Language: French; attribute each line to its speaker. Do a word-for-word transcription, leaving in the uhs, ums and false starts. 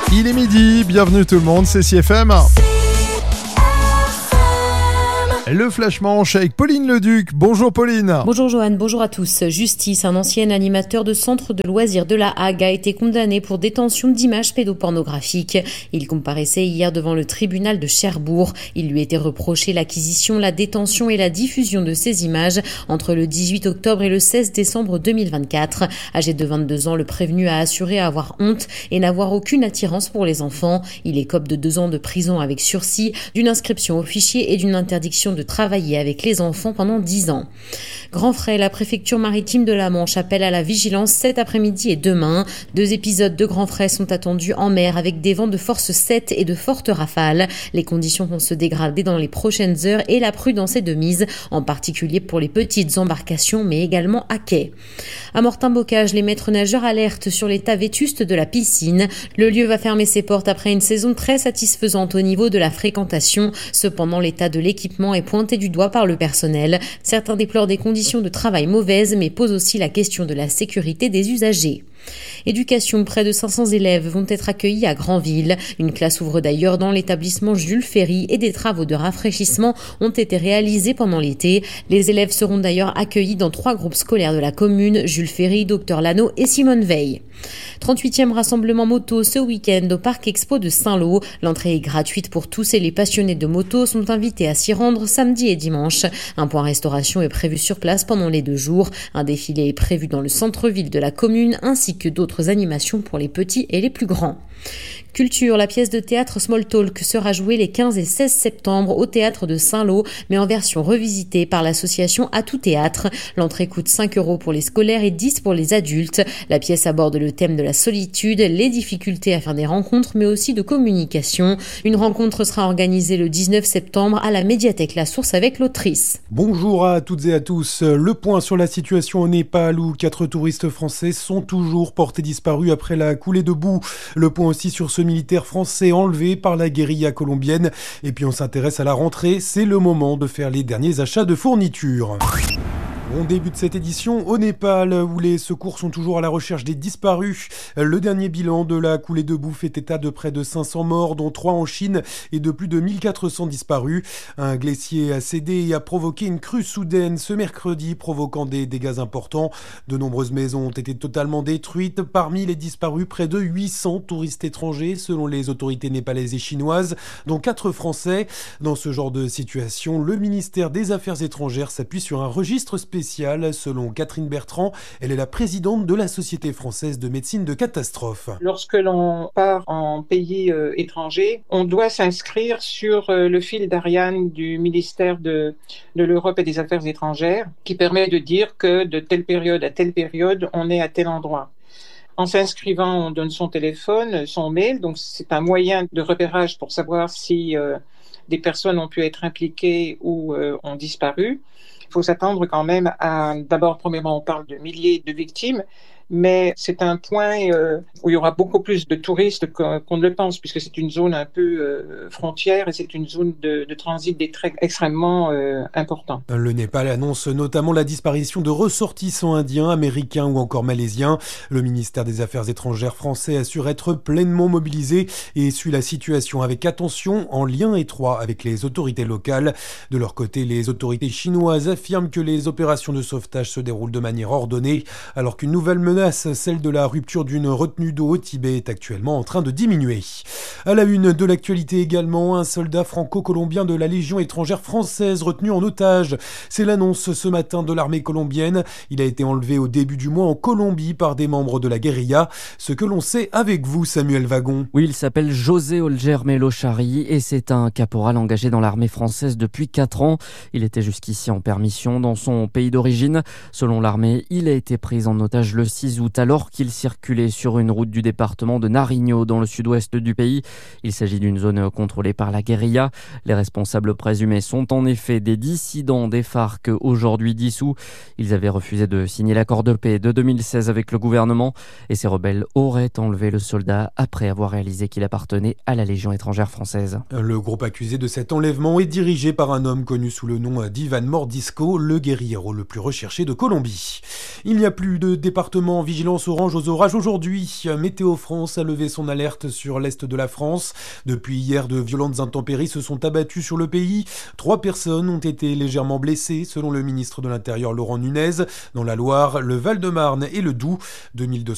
Speaker 1: Il est midi, bienvenue tout le monde, c'est C F M. Le Flash Manche avec Pauline Leduc. Bonjour Pauline.
Speaker 2: Bonjour Johan, bonjour à tous. Justice, un ancien animateur de centre de loisirs de La Hague a été condamné pour détention d'images pédopornographiques. Il comparaissait hier devant le tribunal de Cherbourg. Il lui était reproché l'acquisition, la détention et la diffusion de ces images entre le dix-huit octobre et le seize décembre deux mille vingt-quatre. Âgé de vingt-deux ans, le prévenu a assuré avoir honte et n'avoir aucune attirance pour les enfants. Il écope de deux ans de prison avec sursis, d'une inscription au fichier et d'une interdiction de de travailler avec les enfants pendant dix ans. Grand Frais, la préfecture maritime de la Manche appelle à la vigilance cet après-midi et demain. Deux épisodes de Grand Frais sont attendus en mer avec des vents de force sept et de fortes rafales. Les conditions vont se dégrader dans les prochaines heures et la prudence est de mise, en particulier pour les petites embarcations mais également à quai. À Mortain-Bocage, les maîtres nageurs alertent sur l'état vétuste de la piscine. Le lieu va fermer ses portes après une saison très satisfaisante au niveau de la fréquentation. Cependant, l'état de l'équipement est pointé du doigt par le personnel. Certains déplorent des conditions de travail mauvaises, mais posent aussi la question de la sécurité des usagers. Éducation, près de cinq cents élèves vont être accueillis à Granville. Une classe ouvre d'ailleurs dans l'établissement Jules Ferry et des travaux de rafraîchissement ont été réalisés pendant l'été. Les élèves seront d'ailleurs accueillis dans trois groupes scolaires de la commune, Jules Ferry, Docteur Lano et Simone Veil. trente-huitième rassemblement moto ce week-end au Parc Expo de Saint-Lô. L'entrée est gratuite pour tous et les passionnés de moto sont invités à s'y rendre samedi et dimanche. Un point restauration est prévu sur place pendant les deux jours. Un défilé est prévu dans le centre-ville de la commune ainsi que d'autres animations pour les petits et les plus grands. Culture, la pièce de théâtre Small Talk sera jouée les quinze et seize septembre au théâtre de Saint-Lô, mais en version revisitée par l'association À Tout Théâtre. L'entrée coûte cinq euros pour les scolaires et dix pour les adultes. La pièce aborde le thème de la solitude, les difficultés à faire des rencontres, mais aussi de communication. Une rencontre sera organisée le dix-neuf septembre à la médiathèque La Source avec l'autrice.
Speaker 3: Bonjour à toutes et à tous. Le point sur la situation au Népal où quatre touristes français sont toujours portés disparus après la coulée de boue. Le point aussi sur ce militaire français enlevé par la guérilla colombienne. Et puis on s'intéresse à la rentrée, c'est le moment de faire les derniers achats de fournitures. On débute cette édition au Népal où les secours sont toujours à la recherche des disparus. Le dernier bilan de la coulée de boue fait état de près de cinq cents morts, dont trois en Chine et de plus de mille quatre cents disparus. Un glacier a cédé et a provoqué une crue soudaine ce mercredi, provoquant des dégâts importants. De nombreuses maisons ont été totalement détruites. Parmi les disparus, près de huit cents touristes étrangers, selon les autorités népalaises et chinoises, dont quatre Français. Dans ce genre de situation, le ministère des Affaires étrangères s'appuie sur un registre spécial. Selon Catherine Bertrand, elle est la présidente de la Société française de médecine de catastrophe.
Speaker 4: Lorsque l'on part en pays euh, étranger, on doit s'inscrire sur euh, le fil d'Ariane du ministère de, de l'Europe et des Affaires étrangères qui permet de dire que de telle période à telle période, on est à tel endroit. En s'inscrivant, on donne son téléphone, son mail, donc c'est un moyen de repérage pour savoir si euh, des personnes ont pu être impliquées ou euh, ont disparu. Il faut s'attendre quand même à, d'abord, premièrement, on parle de milliers de victimes, mais c'est un point euh, où il y aura beaucoup plus de touristes qu'on, qu'on ne le pense, puisque c'est une zone un peu euh, frontière et c'est une zone de, de transit des trains extrêmement euh, important.
Speaker 3: Le Népal annonce notamment la disparition de ressortissants indiens, américains ou encore malaisiens. Le ministère des Affaires étrangères français assure être pleinement mobilisé et suit la situation avec attention, en lien étroit avec les autorités locales. De leur côté, les autorités chinoises affirment que les opérations de sauvetage se déroulent de manière ordonnée, alors qu'une nouvelle menace, celle de la rupture d'une retenue d'eau au Tibet, est actuellement en train de diminuer. À la une de l'actualité également, un soldat franco-colombien de la Légion étrangère française retenu en otage. C'est l'annonce ce matin de l'armée colombienne. Il a été enlevé au début du mois en Colombie par des membres de la guérilla. Ce que l'on sait avec vous, Samuel Wagon.
Speaker 5: Oui, il s'appelle José Olger Melochari et c'est un caporal engagé dans l'armée française depuis quatre ans. Il était jusqu'ici en permission dans son pays d'origine. Selon l'armée, il a été pris en otage le six août alors qu'il circulait sur une route du département de Nariño dans le sud-ouest du pays. Il s'agit d'une zone contrôlée par la guérilla. Les responsables présumés sont en effet des dissidents des FARC aujourd'hui dissous. Ils avaient refusé de signer l'accord de paix de deux mille seize avec le gouvernement et ces rebelles auraient enlevé le soldat après avoir réalisé qu'il appartenait à la Légion étrangère française.
Speaker 3: Le groupe accusé de cet enlèvement est dirigé par un homme connu sous le nom d'Ivan Mordisco, le guérillero le plus recherché de Colombie. Il n'y a plus de département en vigilance orange aux orages aujourd'hui. Météo France a levé son alerte sur l'est de la France. Depuis hier, de violentes intempéries se sont abattues sur le pays. Trois personnes ont été légèrement blessées, selon le ministre de l'Intérieur Laurent Nunez. Dans la Loire, le Val-de-Marne et le Doubs, deux mille deux cents